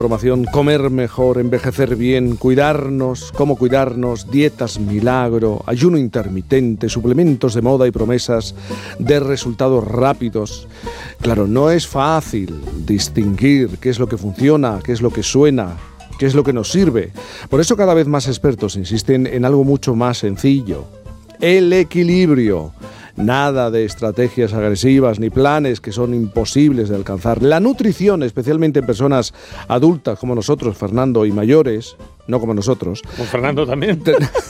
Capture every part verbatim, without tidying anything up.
Información, comer mejor, envejecer bien, cuidarnos, cómo cuidarnos, dietas milagro, ayuno intermitente, suplementos de moda y promesas de resultados rápidos. Claro, no es fácil distinguir qué es lo que funciona, qué es lo que suena, qué es lo que nos sirve. Por eso cada vez más expertos insisten en algo mucho más sencillo: el equilibrio. Nada de estrategias agresivas ni planes que son imposibles de alcanzar. La nutrición, especialmente en personas adultas como nosotros, Fernando, y mayores, no como nosotros. Como Fernando también.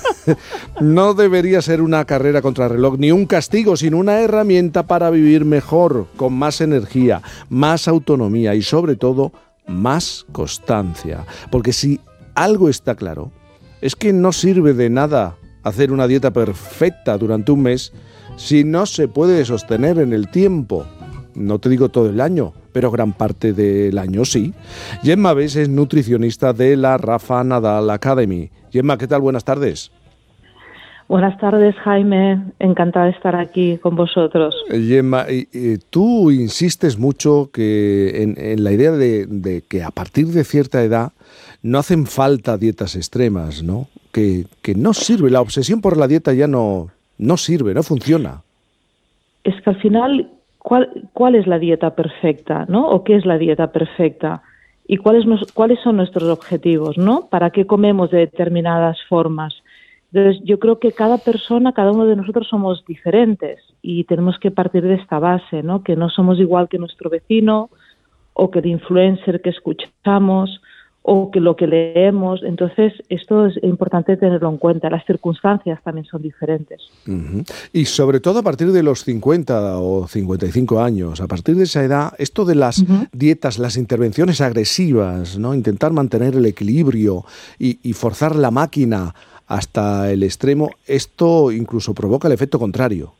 No debería ser una carrera contra reloj ni un castigo, sino una herramienta para vivir mejor, con más energía, más autonomía y sobre todo más constancia. Porque si algo está claro, es que no sirve de nada hacer una dieta perfecta durante un mes si no se puede sostener en el tiempo. No te digo todo el año, pero gran parte del año sí. Gemma Bes es nutricionista de la Rafa Nadal Academy. Gemma, ¿qué tal? Buenas tardes. Buenas tardes, Jaime. Encantada de estar aquí con vosotros. Gemma, y, y tú insistes mucho que en, en la idea de, de que a partir de cierta edad no hacen falta dietas extremas, ¿no? Que, que no sirve, la obsesión por la dieta ya no... No sirve, no funciona. Es que al final, ¿cuál, cuál es la dieta perfecta, ¿no? ¿O qué es la dieta perfecta? ¿Y cuáles, cuáles son nuestros objetivos, ¿no? ¿Para qué comemos de determinadas formas? Entonces, yo creo que cada persona, cada uno de nosotros somos diferentes y tenemos que partir de esta base, ¿no? Que no somos igual que nuestro vecino o que el influencer que escuchamos o que lo que leemos. Entonces, esto es importante tenerlo en cuenta. Las circunstancias también son diferentes. Uh-huh. Y sobre todo a partir de los cincuenta o cincuenta y cinco años, a partir de esa edad, esto de las uh-huh. dietas, las intervenciones agresivas, ¿no? Intentar mantener el equilibrio y, y forzar la máquina hasta el extremo, esto incluso provoca el efecto contrario.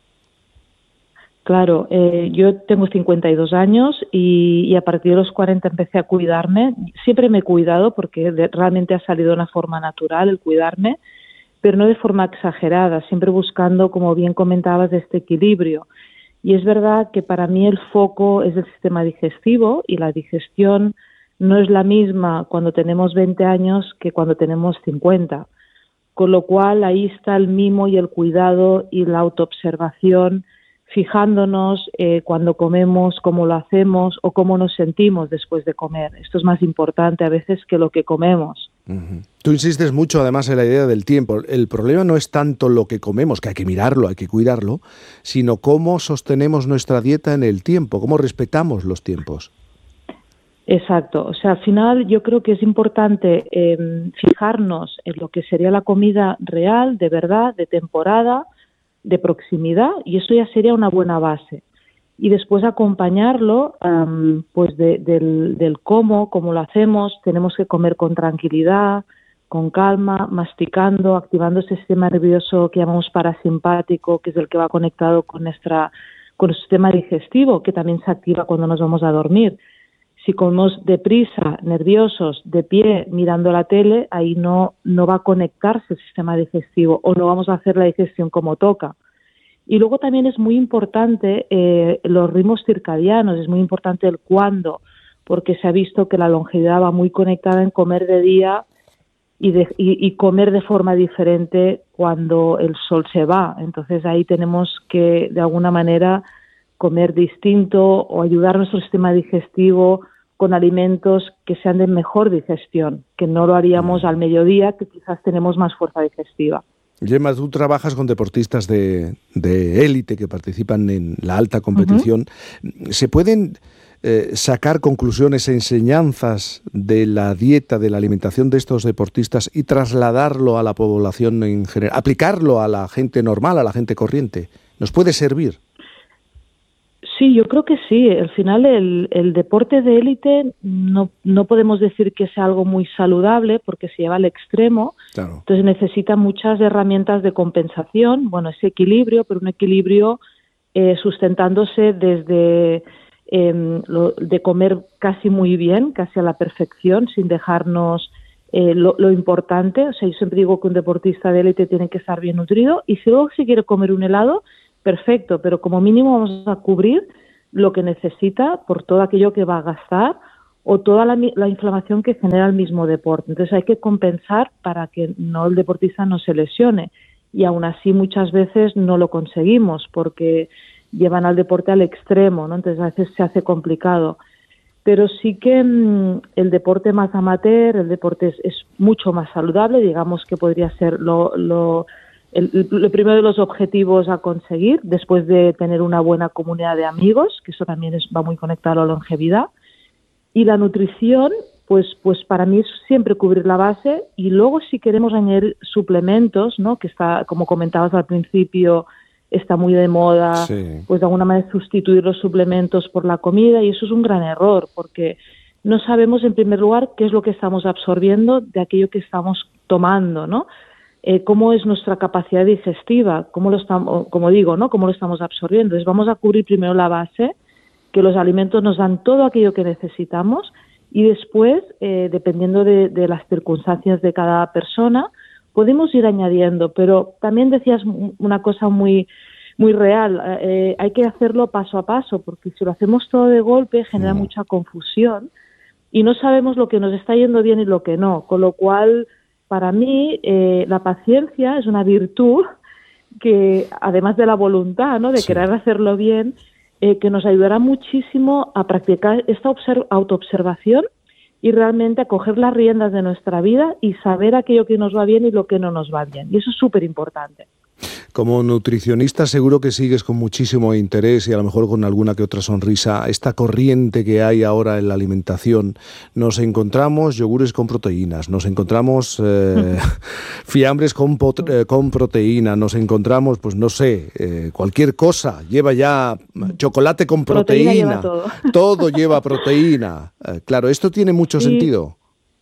Claro, eh, yo tengo cincuenta y dos años y, y a partir de los cuarenta empecé a cuidarme. Siempre me he cuidado porque de, realmente ha salido de una forma natural el cuidarme, pero no de forma exagerada, siempre buscando, como bien comentabas, este equilibrio. Y es verdad que para mí el foco es el sistema digestivo y la digestión no es la misma cuando tenemos veinte años que cuando tenemos cincuenta. Con lo cual ahí está el mimo y el cuidado y la autoobservación, fijándonos eh, cuando comemos, cómo lo hacemos o cómo nos sentimos después de comer. Esto es más importante a veces que lo que comemos. Uh-huh. Tú insistes mucho además en la idea del tiempo. El problema no es tanto lo que comemos, que hay que mirarlo, hay que cuidarlo, sino cómo sostenemos nuestra dieta en el tiempo, cómo respetamos los tiempos. Exacto. O sea, al final yo creo que es importante eh, fijarnos en lo que sería la comida real, de verdad, de temporada, de proximidad, y eso ya sería una buena base. Y después acompañarlo um, pues de, del, del cómo, cómo lo hacemos. Tenemos que comer con tranquilidad, con calma, masticando, activando ese sistema nervioso que llamamos parasimpático, que es el que va conectado con, nuestra, con nuestro sistema digestivo, que también se activa cuando nos vamos a dormir. Si comemos deprisa, nerviosos, de pie, mirando la tele, ahí no, no va a conectarse el sistema digestivo o no vamos a hacer la digestión como toca. Y luego también es muy importante eh, los ritmos circadianos, es muy importante el cuándo, porque se ha visto que la longevidad va muy conectada en comer de día y, de, y, y comer de forma diferente cuando el sol se va. Entonces ahí tenemos que, de alguna manera, comer distinto o ayudar a nuestro sistema digestivo con alimentos que sean de mejor digestión, que no lo haríamos al mediodía, que quizás tenemos más fuerza digestiva. Gemma, tú trabajas con deportistas de, de élite que participan en la alta competición. Uh-huh. ¿Se pueden eh, sacar conclusiones, enseñanzas de la dieta, de la alimentación de estos deportistas y trasladarlo a la población en general, aplicarlo a la gente normal, a la gente corriente? ¿Nos puede servir? Sí, yo creo que sí. Al final el, el deporte de élite no, no podemos decir que sea algo muy saludable porque se lleva al extremo. Claro. Entonces necesita muchas herramientas de compensación, bueno, ese equilibrio, pero un equilibrio eh, sustentándose desde eh, lo, de comer casi muy bien, casi a la perfección, sin dejarnos eh, lo, lo importante. O sea, yo siempre digo que un deportista de élite tiene que estar bien nutrido y si luego se quiere comer un helado, perfecto, pero como mínimo vamos a cubrir lo que necesita por todo aquello que va a gastar o toda la, la inflamación que genera el mismo deporte. Entonces hay que compensar para que no el deportista no se lesione, y aún así muchas veces no lo conseguimos porque llevan al deporte al extremo, ¿no? Entonces a veces se hace complicado. Pero sí que mmm, el deporte más amateur, el deporte es, es mucho más saludable, digamos que podría ser lo, lo, el, el primero de los objetivos a conseguir, después de tener una buena comunidad de amigos, que eso también es, va muy conectado a la longevidad. Y la nutrición, pues, pues para mí es siempre cubrir la base, y luego si queremos añadir suplementos, ¿no? Que está, como comentabas al principio, está muy de moda, sí. Pues de alguna manera sustituir los suplementos por la comida, y eso es un gran error, porque no sabemos en primer lugar qué es lo que estamos absorbiendo de aquello que estamos tomando, ¿no? Eh, cómo es nuestra capacidad digestiva, cómo lo estamos, como digo, ¿no? Cómo lo estamos absorbiendo. Entonces vamos a cubrir primero la base, que los alimentos nos dan todo aquello que necesitamos, y después, eh, dependiendo de, de las circunstancias de cada persona, podemos ir añadiendo. Pero también decías una cosa muy muy real, eh, hay que hacerlo paso a paso, porque si lo hacemos todo de golpe genera mucha confusión y no sabemos lo que nos está yendo bien y lo que no, con lo cual para mí eh, la paciencia es una virtud que, además de la voluntad, ¿no? de sí. querer hacerlo bien, eh, que nos ayudará muchísimo a practicar esta observ- autoobservación y realmente a coger las riendas de nuestra vida y saber aquello que nos va bien y lo que no nos va bien. Y eso es súper importante. Como nutricionista seguro que sigues con muchísimo interés y a lo mejor con alguna que otra sonrisa esta corriente que hay ahora en la alimentación. Nos encontramos yogures con proteínas, nos encontramos eh, fiambres con, pot- eh, con proteína, nos encontramos, pues no sé, eh, cualquier cosa. Lleva ya chocolate con proteína. proteína lleva todo. todo lleva proteína. Eh, claro, esto tiene mucho sí. sentido.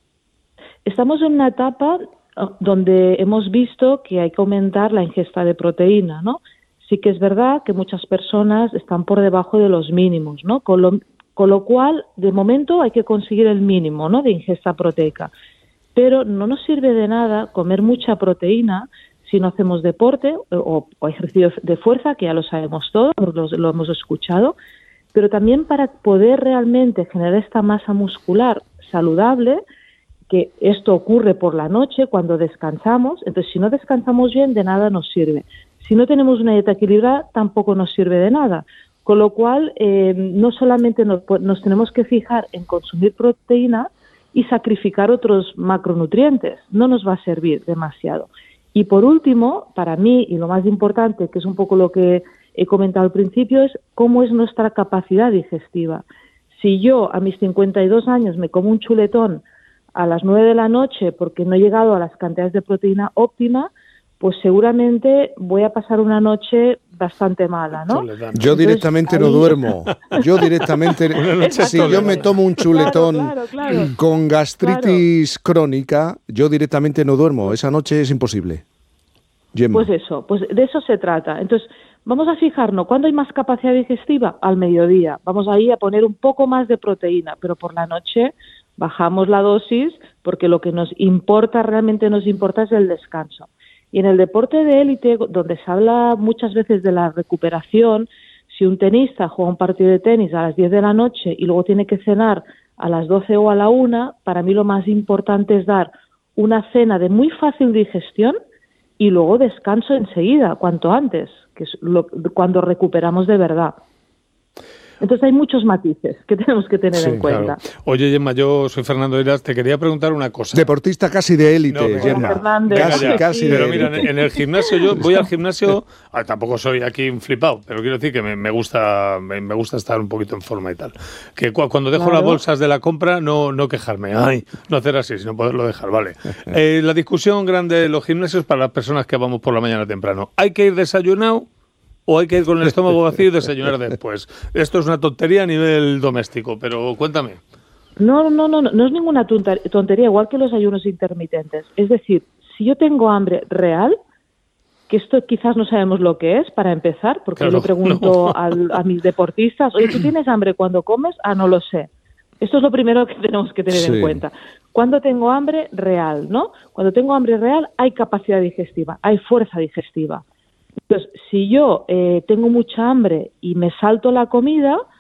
Estamos en una etapa donde hemos visto que hay que aumentar la ingesta de proteína, ¿no? Sí que es verdad que muchas personas están por debajo de los mínimos, ¿no? Con lo, con lo cual, de momento hay que conseguir el mínimo, ¿no? de ingesta proteica. Pero no nos sirve de nada comer mucha proteína si no hacemos deporte o, o ejercicio de fuerza, que ya lo sabemos todos, lo, lo hemos escuchado, pero también para poder realmente generar esta masa muscular saludable, que esto ocurre por la noche cuando descansamos. Entonces, si no descansamos bien, de nada nos sirve. Si no tenemos una dieta equilibrada, tampoco nos sirve de nada. Con lo cual, eh, no solamente nos, nos tenemos que fijar en consumir proteína y sacrificar otros macronutrientes. No nos va a servir demasiado. Y por último, para mí, y lo más importante, que es un poco lo que he comentado al principio, es cómo es nuestra capacidad digestiva. Si yo, a mis cincuenta y dos años, me como un chuletón a las nueve de la noche porque no he llegado a las cantidades de proteína óptima, pues seguramente voy a pasar una noche bastante mala, ¿no? Yo Entonces, directamente ahí... no duermo. Yo directamente, si yo me tomo un chuletón claro, claro, claro. con gastritis claro. crónica, yo directamente no duermo. Esa noche es imposible. Gemma. Pues eso, pues de eso se trata. Entonces, vamos a fijarnos, ¿cuándo hay más capacidad digestiva? Al mediodía. Vamos ahí a poner un poco más de proteína, pero por la noche bajamos la dosis porque lo que nos importa, realmente nos importa, es el descanso. Y en el deporte de élite, donde se habla muchas veces de la recuperación, si un tenista juega un partido de tenis a las diez de la noche y luego tiene que cenar a las doce o a la una, para mí lo más importante es dar una cena de muy fácil digestión y luego descanso enseguida, cuanto antes, que es lo, cuando recuperamos de verdad. Entonces hay muchos matices que tenemos que tener sí, en cuenta. Claro. Oye, Gemma, yo soy Fernando Heras, te quería preguntar una cosa. Deportista casi de élite, no, Gemma. Casi, casi de Pero mira, en el gimnasio, yo voy al gimnasio, ah, tampoco soy aquí un flipado, pero quiero decir que me, me gusta me, me gusta estar un poquito en forma y tal. Que cu- cuando dejo claro. las bolsas de la compra, no, no quejarme, ay, no hacer así, sino poderlo dejar, vale. Eh, la discusión grande de los gimnasios para las personas que vamos por la mañana temprano. ¿Hay que ir desayunado o hay que ir con el estómago vacío y desayunar después? Esto es una tontería a nivel doméstico, pero cuéntame. No, no, no, no, no es ninguna tontería, igual que los ayunos intermitentes. Es decir, si yo tengo hambre real, que esto quizás no sabemos lo que es, para empezar, porque claro, yo le pregunto no. al, a mis deportistas, oye, ¿tú tienes hambre cuando comes? Ah, no lo sé. Esto es lo primero que tenemos que tener sí. en cuenta. Cuando tengo hambre real, ¿no? Cuando tengo hambre real hay capacidad digestiva, hay fuerza digestiva. Entonces, si yo eh, tengo mucha hambre y me salto la comida,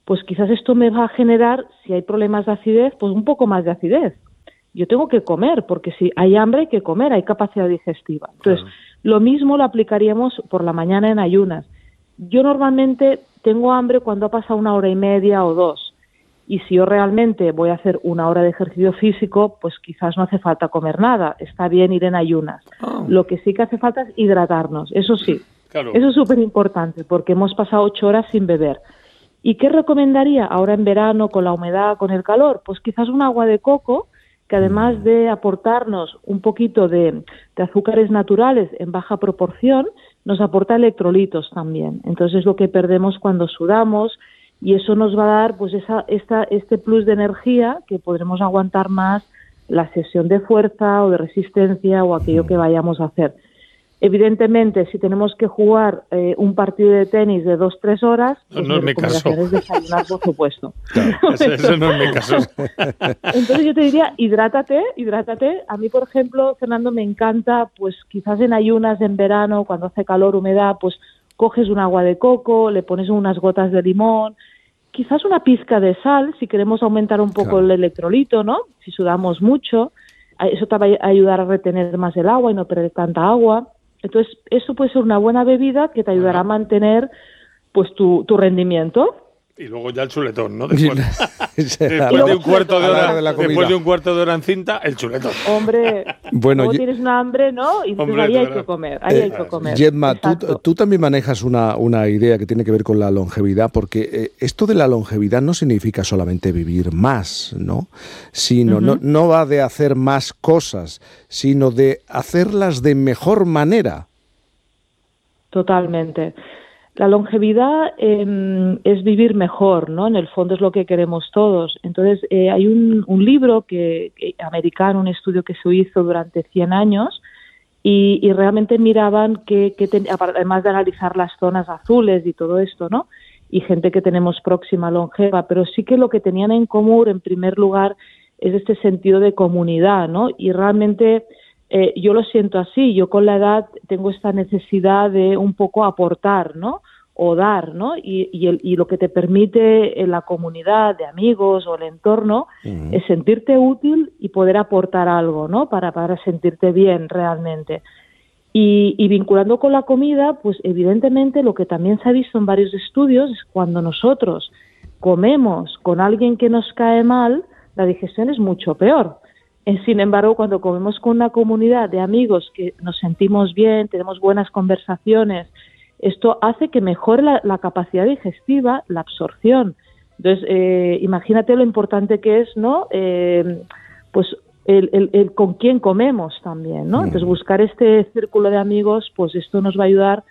pues quizás esto me va a generar, si hay problemas de acidez, pues un poco más de acidez. Yo tengo que comer, porque si hay hambre hay que comer, hay capacidad digestiva. Entonces, claro, lo mismo lo aplicaríamos por la mañana en ayunas. Yo normalmente tengo hambre cuando ha pasado una hora y media o dos. Y si yo realmente voy a hacer una hora de ejercicio físico, pues quizás no hace falta comer nada. Está bien ir en ayunas. Oh. Lo que sí que hace falta es hidratarnos, eso sí. Claro. Eso es súper importante, porque hemos pasado ocho horas sin beber. ¿Y qué recomendaría ahora en verano, con la humedad, con el calor? Pues quizás un agua de coco, que además de aportarnos un poquito de, de azúcares naturales en baja proporción, nos aporta electrolitos también. Entonces es lo que perdemos cuando sudamos, y eso nos va a dar pues esa, esta, este plus de energía que podremos aguantar más la sesión de fuerza o de resistencia o aquello que vayamos a hacer. Evidentemente, si tenemos que jugar eh, un partido de tenis de dos, tres horas, pues no, no mi recomendación es desayunar, por supuesto. Claro, eso, eso no es mi caso. Entonces yo te diría, hidrátate, hidrátate. A mí, por ejemplo, Fernando, me encanta, pues quizás en ayunas, en verano, cuando hace calor, humedad, pues coges un agua de coco, le pones unas gotas de limón, quizás una pizca de sal, si queremos aumentar un poco claro. el electrolito, ¿no? Si sudamos mucho, eso te va a ayudar a retener más el agua y no perder tanta agua. Entonces, eso puede ser una buena bebida que te ayudará bueno. a mantener pues tu, tu rendimiento. Y luego ya el chuletón, ¿no? Después, después de un cuarto de hora, de después de un cuarto de hora en cinta, el chuletón. Hombre, bueno, luego tienes una hambre, ¿no? Y entonces ahí hay que comer, ahí eh, hay que comer. Gemma, tú, tú también manejas una, una idea que tiene que ver con la longevidad, porque eh, esto de la longevidad no significa solamente vivir más, ¿no? Sino, uh-huh. no, no va de hacer más cosas, sino de hacerlas de mejor manera. Totalmente. La longevidad eh, es vivir mejor, ¿no? En el fondo es lo que queremos todos. Entonces, eh, hay un, un libro que, que, americano, un estudio que se hizo durante cien años y, y realmente miraban que, que ten, además de analizar las zonas azules y todo esto, ¿no? Y gente que tenemos próxima longeva, pero sí que lo que tenían en común, en primer lugar, es este sentido de comunidad, ¿no? Y realmente eh, yo lo siento así, yo con la edad tengo esta necesidad de un poco aportar, ¿no? O dar, ¿no? Y, y, el, y lo que te permite en la comunidad de amigos o el entorno uh-huh. es sentirte útil y poder aportar algo, ¿no? Para, para sentirte bien realmente. Y, y vinculando con la comida, pues evidentemente lo que también se ha visto en varios estudios es cuando nosotros comemos con alguien que nos cae mal, la digestión es mucho peor. Sin embargo, cuando comemos con una comunidad de amigos que nos sentimos bien, tenemos buenas conversaciones, esto hace que mejore la, la capacidad digestiva, la absorción. Entonces, eh, imagínate lo importante que es, ¿no? Eh, pues el, el, el con quién comemos también, ¿no? Mm. Entonces, buscar este círculo de amigos, pues esto nos va a ayudar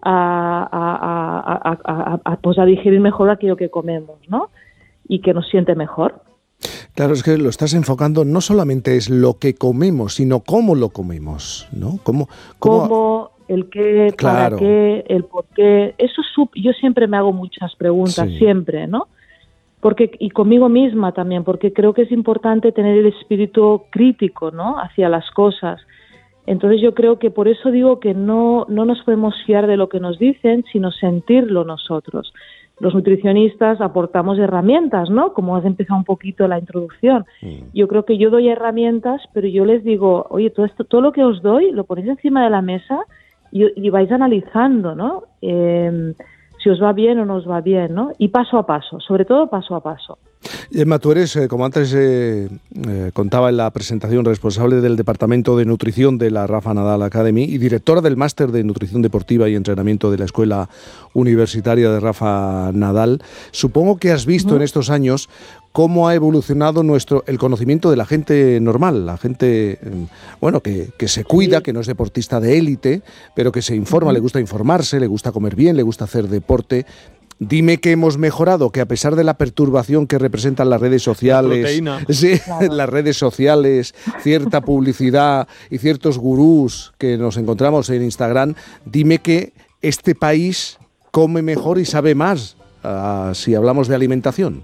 a, a, a, a, a, a, pues a digerir mejor aquello que comemos, ¿no? Y que nos siente mejor. Claro, es que lo estás enfocando, no solamente es lo que comemos, sino cómo lo comemos, ¿no? Cómo, cómo... ¿Cómo? El qué, claro. para qué, el por qué. Eso sub, yo siempre me hago muchas preguntas, sí. siempre, ¿no? Porque y conmigo misma también, porque creo que es importante tener el espíritu crítico, ¿no? Hacia las cosas. Entonces yo creo que por eso digo que no, no nos podemos fiar de lo que nos dicen, sino sentirlo nosotros. Los nutricionistas aportamos herramientas, ¿no? Como has empezado un poquito la introducción. Mm. Yo creo que yo doy herramientas, pero yo les digo, oye, todo esto, todo lo que os doy, lo ponéis encima de la mesa y, y vais analizando, ¿no? Eh, si os va bien o no os va bien, ¿no? Y paso a paso, sobre todo paso a paso. Gemma, tú eres, eh, como antes eh, eh, contaba en la presentación, responsable del Departamento de Nutrición de la Rafa Nadal Academy y directora del Máster de Nutrición Deportiva y Entrenamiento de la Escuela Universitaria de Rafa Nadal. Supongo que has visto uh-huh. en estos años cómo ha evolucionado nuestro el conocimiento de la gente normal, la gente bueno que, que se cuida, sí. que no es deportista de élite, pero que se informa, uh-huh. le gusta informarse, le gusta comer bien, le gusta hacer deporte. Dime que hemos mejorado, que a pesar de la perturbación que representan las redes sociales, sí, claro. las redes sociales, cierta publicidad y ciertos gurús que nos encontramos en Instagram, dime que este país come mejor y sabe más, uh, si hablamos de alimentación.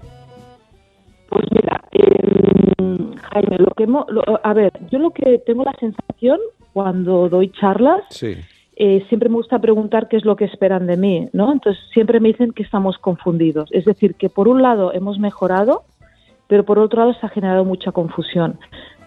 Pues mira, eh, Jaime, lo que hemos, lo, a ver, yo lo que tengo la sensación cuando doy charlas, sí. eh, siempre me gusta preguntar qué es lo que esperan de mí, ¿no? Entonces siempre me dicen que estamos confundidos. Es decir, que por un lado hemos mejorado, pero por otro lado se ha generado mucha confusión.